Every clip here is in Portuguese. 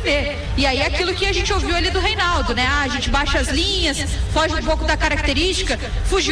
defender. E aí aquilo que a gente ouviu ali do Reinaldo, né? A gente baixa as linhas, foge um pouco da característica, fugiu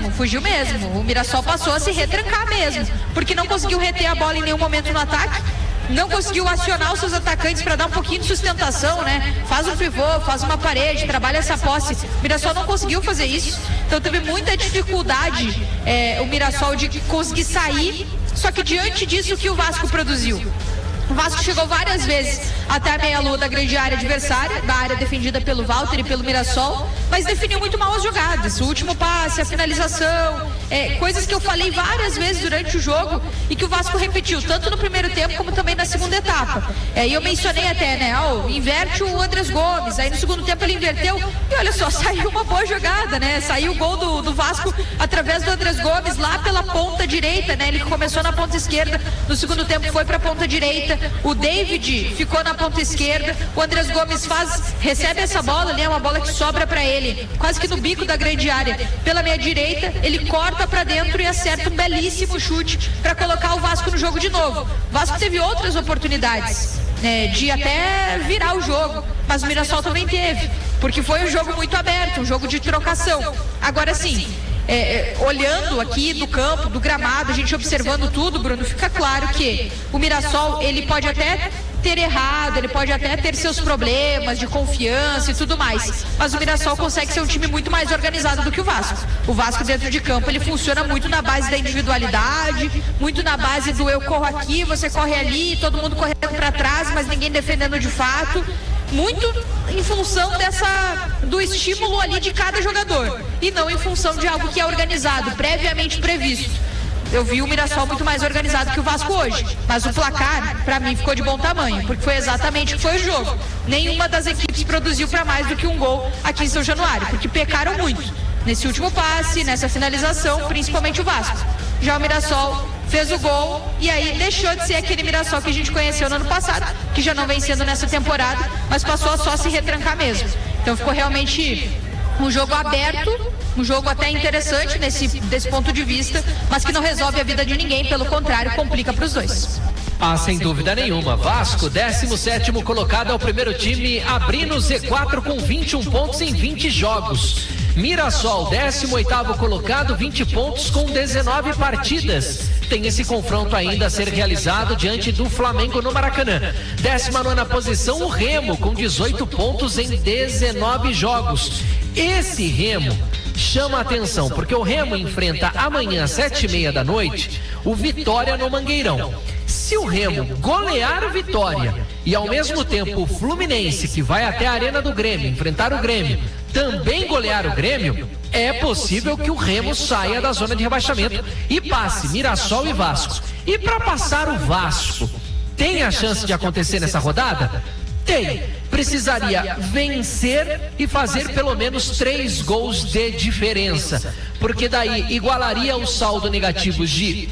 mesmo. O Mirassol passou a se retrancar mesmo, porque não conseguiu reter a bola em nenhum momento no ataque, não conseguiu acionar os seus atacantes para dar um pouquinho de sustentação, né? Faz um pivô, faz uma parede, trabalha essa posse. O Mirassol não conseguiu fazer isso, então teve muita dificuldade o Mirassol de conseguir sair. Só que diante disso, o que o Vasco produziu? O Vasco chegou várias vezes até a meia-lua da grande área adversária, da área defendida pelo Walter e pelo Mirassol, mas definiu muito mal as jogadas. O último passe, a finalização, coisas que eu falei várias vezes durante o jogo e que o Vasco repetiu, tanto no primeiro tempo como também na segunda etapa. E eu mencionei até, né, inverte o Andrés Gomes, aí no segundo tempo ele inverteu e olha só, saiu uma boa jogada, né? Saiu o gol do Vasco através do Andrés Gomes lá pela ponta direita, né? Ele começou na ponta esquerda, no segundo tempo foi pra ponta direita. O David ficou na ponta esquerda, o Andrés Gomes recebe essa bola ali, é uma bola que sobra para ele, quase que no bico da grande área, pela meia direita, ele corta para dentro e acerta um belíssimo chute para colocar o Vasco no jogo de novo. O Vasco teve outras oportunidades de até virar o jogo, mas o Mirassol também teve, porque foi um jogo muito aberto, um jogo de trocação. Agora sim, olhando aqui do campo, do gramado, a gente observando tudo, Bruno, fica claro que o Mirassol, ele pode até ter errado, ele pode até ter seus problemas de confiança e tudo mais, mas o Mirassol consegue ser um time muito mais organizado do que o Vasco. O Vasco dentro de campo, ele funciona muito na base da individualidade, muito na base do eu corro aqui, você corre ali, todo mundo correndo para trás, mas ninguém defendendo de fato, muito em função do estímulo ali de cada jogador e não em função de algo que é organizado, previamente previsto. Eu vi o Mirassol muito mais organizado que o Vasco hoje, mas o placar, pra mim, ficou de bom tamanho, porque foi exatamente o que foi o jogo. Nenhuma das equipes produziu para mais do que um gol aqui em São Januário, porque pecaram muito nesse último passe, nessa finalização, principalmente o Vasco. Já o Mirassol fez o gol e aí deixou de ser aquele Mirassol que a gente conheceu no ano passado, que já não vem sendo nessa temporada, mas passou a só se retrancar mesmo. Então ficou realmente um jogo aberto, um jogo até interessante desse ponto de vista, mas que não resolve a vida de ninguém, pelo contrário, complica para os dois. Sem dúvida nenhuma. Vasco, 17º colocado, é o primeiro time abrindo o Z4 com 21 pontos em 20 jogos. Mirassol, 18º colocado, 20 pontos com 19 partidas. Tem esse confronto ainda a ser realizado diante do Flamengo no Maracanã. 19ª posição, o Remo, com 18 pontos em 19 jogos. Esse Remo chama a atenção, porque o Remo enfrenta amanhã às 7h30 da noite o Vitória no Mangueirão. Se o Remo golear o Vitória e ao mesmo tempo o Fluminense, que vai até a Arena do Grêmio enfrentar o Grêmio, também golear o Grêmio, é possível que o Remo saia da zona de rebaixamento e passe Mirassol e Vasco. E para passar o Vasco, tem a chance de acontecer nessa rodada? Tem. Precisaria vencer e fazer pelo menos 3 gols de diferença, porque daí igualaria o saldo negativo de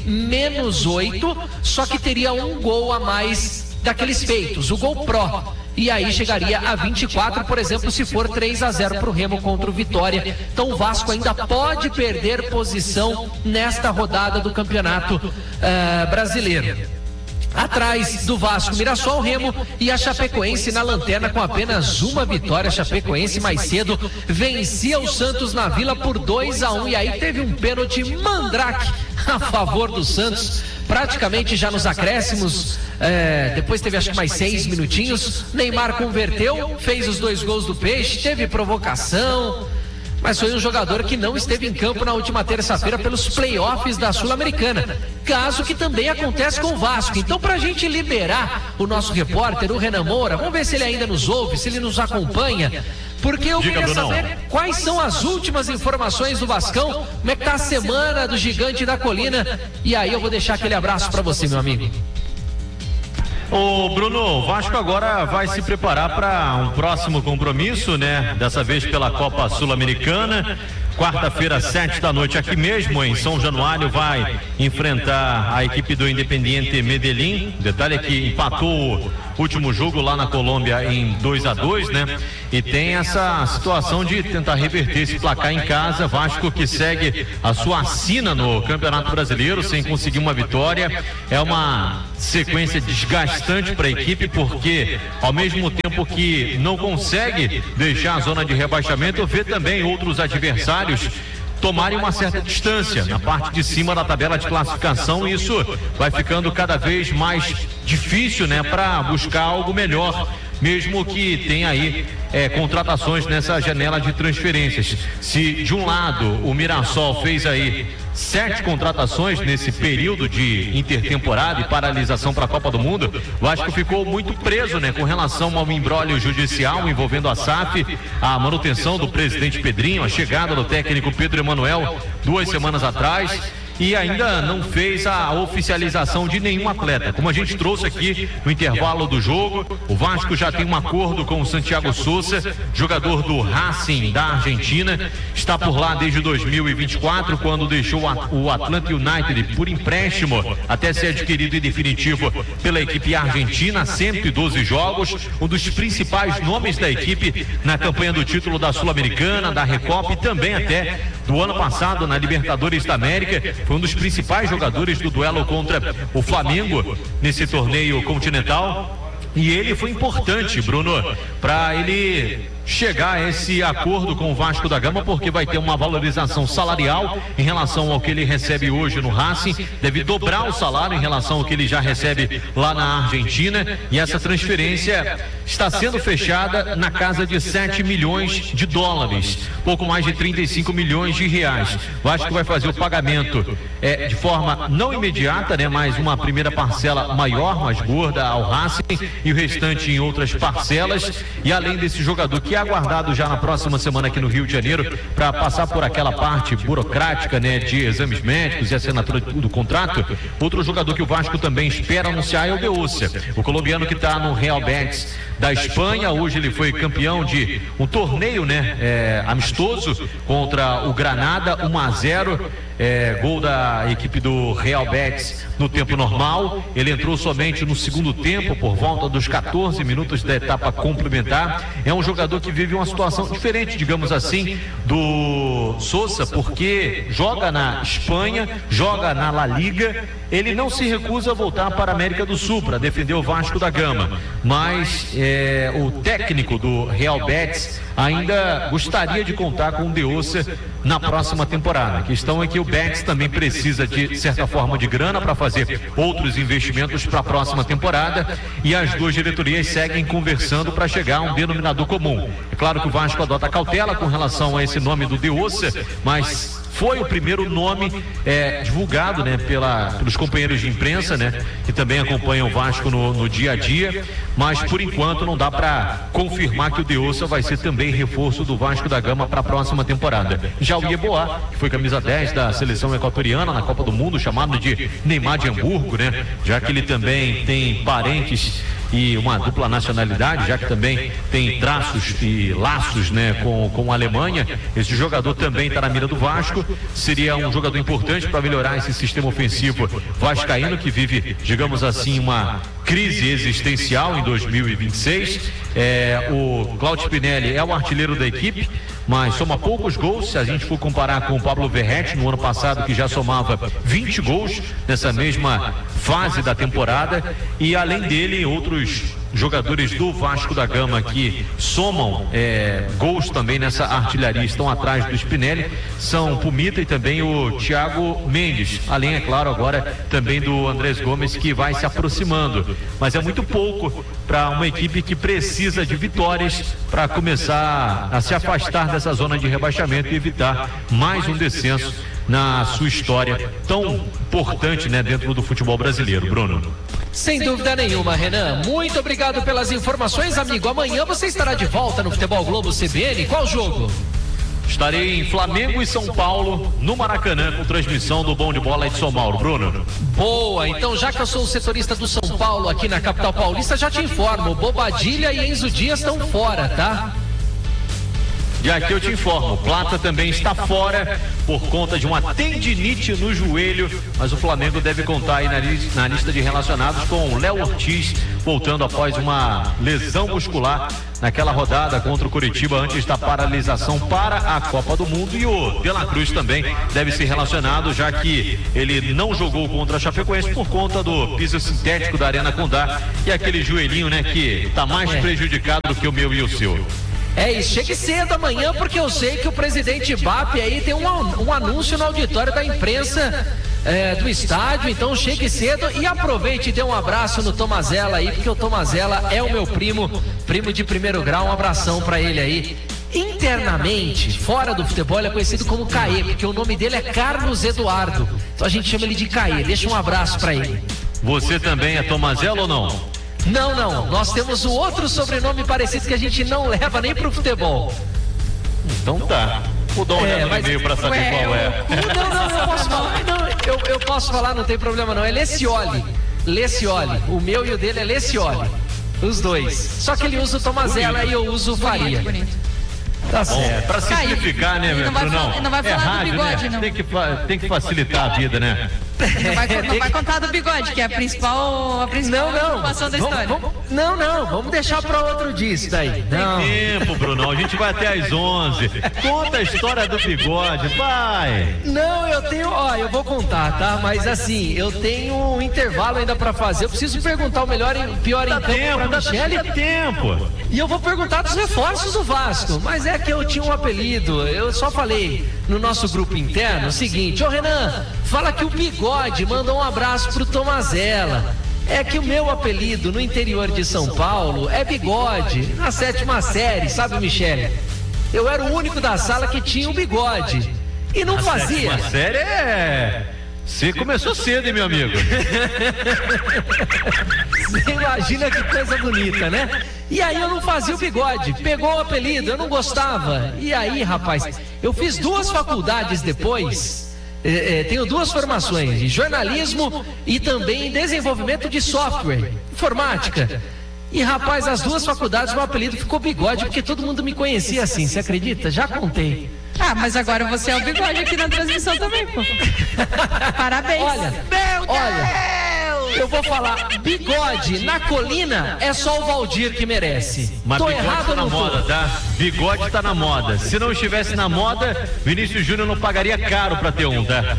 -8, só que teria um gol a mais daqueles feitos, o gol pró. E aí chegaria a 24, por exemplo, se for 3-0 para o Remo contra o Vitória. Então o Vasco ainda pode perder posição nesta rodada do Campeonato Brasileiro. Atrás do Vasco, Mirassol, Remo e a Chapecoense na lanterna com apenas uma vitória. A Chapecoense mais cedo vencia o Santos na Vila por 2-1 e aí teve um pênalti mandrake a favor do Santos, praticamente já nos acréscimos. Depois teve acho que mais 6 minutinhos. Neymar converteu, fez os 2 gols do Peixe, teve provocação, mas foi um jogador que não esteve em campo na última terça-feira pelos playoffs da Sul-Americana, caso que também acontece com o Vasco. Então, para a gente liberar o nosso repórter, o Renan Moura, vamos ver se ele ainda nos ouve, se ele nos acompanha, porque eu queria saber quais são as últimas informações do Vascão, como é que tá a semana do Gigante da Colina, e aí eu vou deixar aquele abraço para você, meu amigo. Ô Bruno, o Vasco agora vai se preparar para um próximo compromisso, né? Dessa vez pela Copa Sul-Americana. Quarta-feira, 7 da noite, aqui mesmo em São Januário, vai enfrentar a equipe do Independiente Medellín. Detalhe é que empatou último jogo lá na Colômbia em 2-2, né? E tem essa situação de tentar reverter esse placar em casa. Vasco que segue a sua assina no Campeonato Brasileiro sem conseguir uma vitória. É uma sequência desgastante para a equipe, porque ao mesmo tempo que não consegue deixar a zona de rebaixamento, vê também outros adversários tomarem uma certa distância na parte de cima da tabela de classificação, e isso vai ficando cada vez mais difícil, né, para buscar algo melhor, mesmo que tenha aí contratações nessa janela de transferências. Se de um lado o Mirassol fez aí 7 contratações nesse período de intertemporada e paralisação para a Copa do Mundo, o Vasco ficou muito preso, né, com relação ao imbróglio judicial envolvendo a SAF, a manutenção do presidente Pedrinho, a chegada do técnico Pedro Emanuel 2 semanas atrás, e ainda não fez a oficialização de nenhum atleta. Como a gente trouxe aqui no intervalo do jogo, o Vasco já tem um acordo com o Santiago Sousa, jogador do Racing da Argentina, está por lá desde 2024, quando deixou o Atlanta United por empréstimo até ser adquirido em definitivo pela equipe argentina. 112 jogos, um dos principais nomes da equipe na campanha do título da Sul-Americana, da Recopa e também até do ano passado na Libertadores da América. Foi um dos principais jogadores do duelo contra o Flamengo nesse torneio continental. E ele foi importante, Bruno, para ele chegar a esse acordo com o Vasco da Gama, porque vai ter uma valorização salarial em relação ao que ele recebe hoje no Racing, deve dobrar o salário em relação ao que ele já recebe lá na Argentina, e essa transferência está sendo fechada na casa de 7 milhões de dólares, pouco mais de 35 milhões de reais. O Vasco vai fazer o pagamento de forma não imediata, né, mas uma primeira parcela maior, mais gorda ao Racing, e o restante em outras parcelas. E além desse jogador que é aguardado já na próxima semana aqui no Rio de Janeiro para passar por aquela parte burocrática, né, de exames médicos e assinatura do contrato, outro jogador que o Vasco também espera anunciar é o Deúcia, o colombiano que está no Real Betis da Espanha. Hoje ele foi campeão de um torneio, né, amistoso contra o Granada, 1-0, gol da equipe do Real Betis no tempo normal. Ele entrou somente no segundo tempo, por volta dos 14 minutos da etapa complementar. É um jogador que vive uma situação diferente, digamos assim, do Sousa, porque joga na Espanha, joga na La Liga. Ele não se recusa a voltar para a América do Sul para defender o Vasco da Gama, mas o técnico do Real Betis ainda gostaria de contar com o Deúcia na próxima temporada. A questão é que o Betis também precisa de certa forma de grana para fazer outros investimentos para a próxima temporada, e as duas diretorias seguem conversando para chegar a um denominador comum. É claro que o Vasco adota cautela com relação a esse nome do Deúcia, mas foi o primeiro nome divulgado, né, pelos companheiros de imprensa, né, que também acompanham o Vasco no dia a dia, mas por enquanto não dá para confirmar que o Deúcia vai ser também reforço do Vasco da Gama para a próxima temporada. Já o Yeboah, que foi camisa 10 da seleção equatoriana na Copa do Mundo, chamado de Neymar de Hamburgo, né, já que ele também tem parentes e uma dupla nacionalidade, já que também tem traços e laços, né, com a Alemanha. Esse jogador também está na mira do Vasco, seria um jogador importante para melhorar esse sistema ofensivo vascaíno, que vive, digamos assim, uma crise existencial em 2026. O Claudio Spinelli é o artilheiro da equipe, mas soma poucos gols se a gente for comparar com o Pablo Verratti no ano passado, que já somava 20 gols nessa mesma fase da temporada. E além dele, outros jogadores do Vasco da Gama que somam gols também nessa artilharia, estão atrás do Spinelli, são Pumita e também o Thiago Mendes, além, é claro, agora também do Andrés Gomes, que vai se aproximando, mas é muito pouco para uma equipe que precisa de vitórias para começar a se afastar dessa zona de rebaixamento e evitar mais um descenso na sua história tão importante, né, dentro do futebol brasileiro. Bruno. Sem dúvida nenhuma, Renan. Muito obrigado pelas informações, amigo. Amanhã você estará de volta no Futebol Globo CBN. Qual jogo? Estarei em Flamengo e São Paulo, no Maracanã, com transmissão do Bom de Bola Edson Mauro. Bruno. Boa, então já que eu sou o setorista do São Paulo aqui na capital paulista, já te informo, Bobadilha e Enzo Dias estão fora, tá? E aqui eu te informo, Plata também está fora por conta de uma tendinite no joelho, mas o Flamengo deve contar aí na lista de relacionados com Léo Ortiz, voltando após uma lesão muscular naquela rodada contra o Curitiba antes da paralisação para a Copa do Mundo. E o De La Cruz também deve ser relacionado, já que ele não jogou contra a Chapecoense por conta do piso sintético da Arena Condá e aquele joelhinho, né, que está mais prejudicado do que o meu e o seu. É isso, chegue cedo amanhã, porque eu sei que o presidente BAP aí tem um anúncio no auditório da imprensa do estádio, então chegue cedo e aproveite e dê um abraço no Tomazella aí, porque o Tomazella é o meu primo de primeiro grau, um abração pra ele aí. Internamente, fora do futebol, ele é conhecido como Caê, porque o nome dele é Carlos Eduardo, então a gente chama ele de Caê. Deixa um abraço pra ele. Você também é Tomazella ou não? Não, nós temos o outro sobrenome parecido que a gente não leva nem pro futebol. Então tá. Vou dar uma olhada no e-mail pra saber qual é. Não, eu posso falar. Eu posso falar, não tem problema não. É Lecioli. O meu e o dele é Lecioli. Os dois. Só que ele usa o Tomazella e eu uso o Faria. Bonito. Tá certo. Pra simplificar, né, meu Brunão? Não vai falar rádio, do bigode, né? não. Tem que facilitar a vida, né? Não vai contar do bigode, que é a principal preocupação da história. Vamos deixar pra outro dia isso daí. Não. Tem tempo, Brunão, a gente vai até às 11. Conta a história do bigode, vai. Não, eu vou contar, tá? Mas assim, eu tenho um intervalo ainda pra fazer. Eu preciso perguntar o melhor e pior em campo pra Michele. Dá tempo. E eu vou perguntar dos reforços do Vasco. Mas é que eu tinha um apelido. Eu só falei no nosso grupo interno o seguinte: ô Renan, fala que o Bigode mandou um abraço pro Tomazella. É que o meu apelido no interior de São Paulo é Bigode, na 7ª série, sabe, Michele? Eu era o único da sala que tinha um bigode. E não fazia. 7ª série Você começou cedo, hein, meu amigo? Você imagina que coisa bonita, né? E aí eu não fazia o bigode, pegou o apelido, eu não gostava. E aí, rapaz, eu fiz 2 faculdades depois. Tenho 2 formações, de jornalismo e também desenvolvimento de software, informática. E rapaz, as 2 faculdades, meu apelido ficou Bigode, porque todo mundo me conhecia assim, você acredita? Já contei. Ah, mas agora você é o Bigode aqui na transmissão também, pô. Parabéns. Olha, eu vou falar, Bigode na colina é só o Valdir que merece. Mas tô Bigode errado tá na ou não moda, tá? Bigode tá na moda. Se não estivesse na moda, Vinícius Júnior não pagaria caro pra ter um, tá?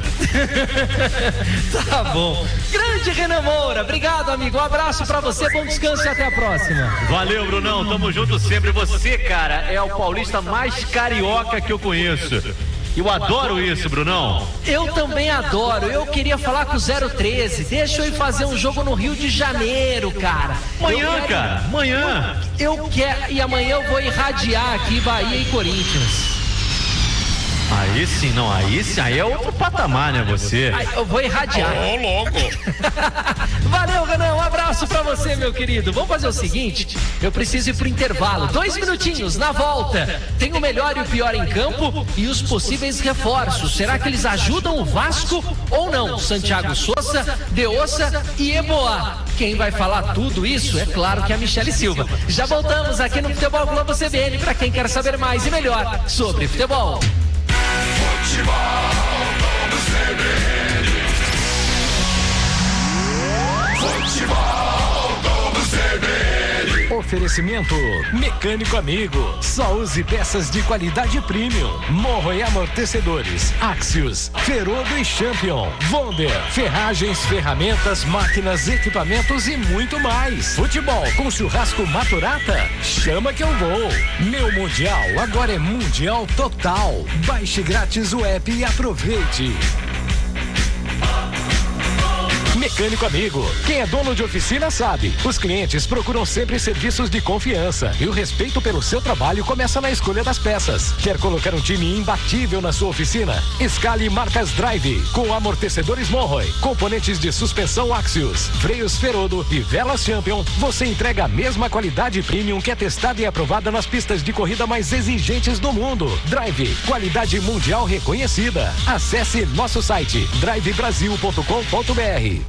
Tá bom. Grande Renan Moura, obrigado, amigo. Um abraço pra você, bom descanso e até a próxima. Valeu, Brunão, tamo junto sempre. Você, cara, é o paulista mais carioca que eu conheço. Eu adoro isso, Brunão. Eu também adoro. Eu queria falar com o 013. Deixa eu ir fazer um jogo no Rio de Janeiro, cara. Amanhã. Eu quero. E amanhã eu vou irradiar aqui Bahia e Corinthians. Aí sim, não, aí é outro patamar, né, você? Eu vou irradiar. Ô, louco! Valeu, Renan, um abraço pra você, meu querido. Vamos fazer o seguinte, eu preciso ir pro intervalo, 2 minutinhos, na volta. Tem o melhor e o pior em campo e os possíveis reforços. Será que eles ajudam o Vasco ou não? Santiago Souza, Deossa e Eboá. Quem vai falar tudo isso é claro que é a Michele Silva. Já voltamos aqui no Futebol Globo CBN pra quem quer saber mais e melhor sobre futebol. Futebol Globo CBN. Futebol Globo CBN. Oferecimento Mecânico Amigo. Só use peças de qualidade premium. Morro e amortecedores. Axios, Ferodo e Champion. Wonder, ferragens, ferramentas, máquinas, equipamentos e muito mais. Futebol com churrasco Maturata? Chama que eu vou. Meu Mundial agora é Mundial Total. Baixe grátis o app e aproveite. Mecânico Amigo. Quem é dono de oficina sabe. Os clientes procuram sempre serviços de confiança e o respeito pelo seu trabalho começa na escolha das peças. Quer colocar um time imbatível na sua oficina? Escale marcas Drive com amortecedores Monroy, componentes de suspensão Axios, freios Ferodo e velas Champion. Você entrega a mesma qualidade premium que é testada e aprovada nas pistas de corrida mais exigentes do mundo. Drive, qualidade mundial reconhecida. Acesse nosso site drivebrasil.com.br.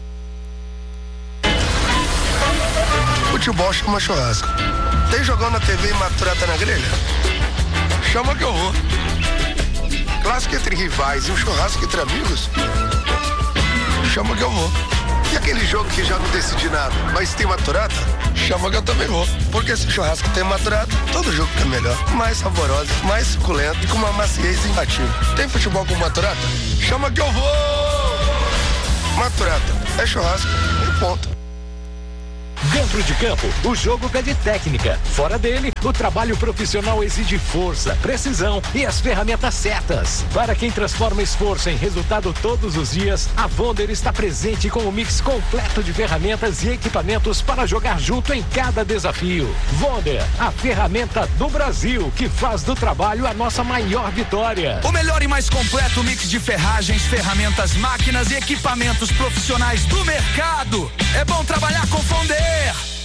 Futebol chama churrasco. Tem jogão na TV e Maturata na grelha? chama que eu vou. Clássico entre rivais e um churrasco entre amigos, chama que eu vou. E aquele jogo que já não decidi nada, mas tem maturata, chama que eu também vou. Porque se o churrasco tem maturata, todo jogo fica melhor, mais saboroso, mais suculento e com uma maciez imbatível. Tem futebol com maturata? Chama que eu vou! Maturata, é churrasco e ponto. Dentro de campo, o jogo pede técnica. Fora dele, o trabalho profissional exige força, precisão e as ferramentas certas. Para quem transforma esforço em resultado todos os dias, a Wonder está presente com um mix completo de ferramentas e equipamentos para jogar junto em cada desafio. Wonder, a ferramenta do Brasil que faz do trabalho a nossa maior vitória. O melhor e mais completo mix de ferragens, ferramentas, máquinas e equipamentos profissionais do mercado. É bom trabalhar com Wonder.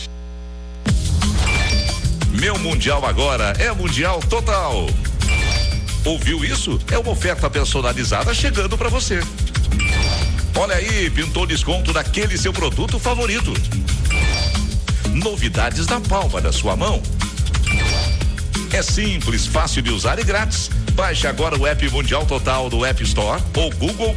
Meu Mundial agora é Mundial Total. Ouviu isso? É uma oferta personalizada chegando para você. Olha aí, pintou desconto naquele seu produto favorito. Novidades na palma da sua mão. É simples, fácil de usar e grátis. Baixe agora o app Mundial Total do App Store ou Google